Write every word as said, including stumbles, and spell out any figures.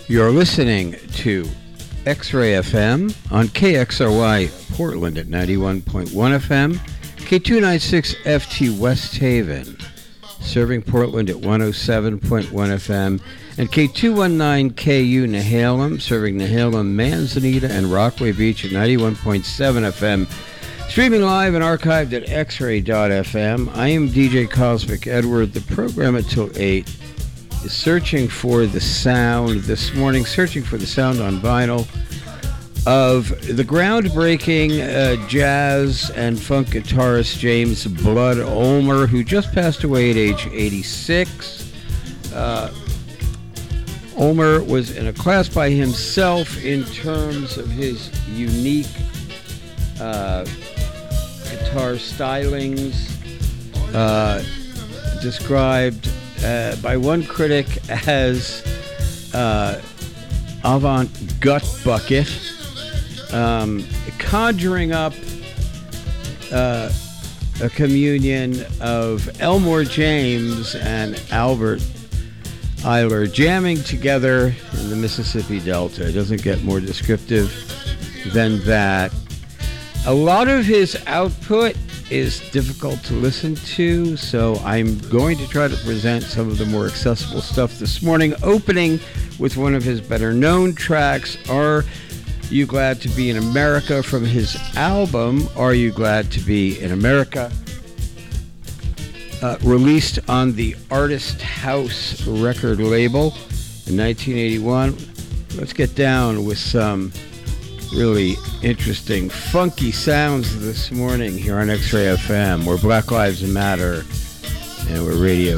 You're listening to X-Ray F M on K X R Y Portland at ninety-one point one F M, K two ninety-six F T West Haven, serving Portland at one oh seven point one F M, and K two nineteen K U Nehalem, serving Nehalem, Manzanita, and Rockaway Beach at ninety-one point seven F M. Streaming live and archived at x ray dot f m. I am D J Cosmic Edward. The program until eight is Searching for the Sound. This morning, searching for the sound on vinyl of the groundbreaking uh, jazz and funk guitarist James Blood Ulmer, who just passed away at age eighty-six. Uh, Ulmer was in a class by himself in terms of his unique uh, guitar stylings, uh, described uh, by one critic as uh, avant gut bucket, um, conjuring up uh, a communion of Elmore James and Albert Ayler jamming together in the Mississippi Delta. It doesn't get more descriptive than that. A lot of his output is difficult to listen to, so I'm going to try to present some of the more accessible stuff this morning, opening with one of his better-known tracks, Are You Glad to Be in America, from his album, Are You Glad to Be in America, uh, released on the Artist House record label in nineteen eighty-one. Let's get down with some really interesting, funky sounds this morning here on X-Ray F M, where Black Lives Matter and where radio